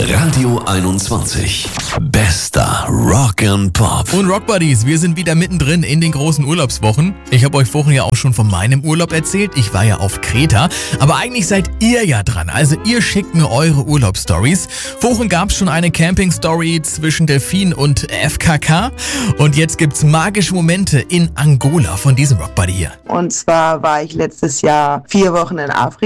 Radio 21. Bester Rock and Pop. Und Rock Buddies, wir sind wieder mittendrin in den großen Urlaubswochen. Ich habe euch vorhin ja auch schon von meinem Urlaub erzählt. Ich war ja auf Kreta. Aber eigentlich seid ihr ja dran. Also ihr schickt mir eure Urlaubsstories. Vorhin gab es schon eine Camping-Story zwischen Delfin und FKK. Und jetzt gibt's magische Momente in Angola von diesem Rock Buddy hier. Und zwar war ich letztes Jahr 4 Wochen in Afrika.